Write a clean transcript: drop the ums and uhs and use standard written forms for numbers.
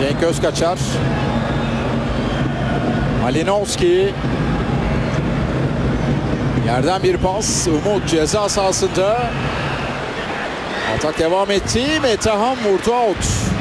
Cenk Özkaçar. Malinovski. Yerden bir pas. Umut ceza sahasında. Atak devam etti. Metehan vurdu, out.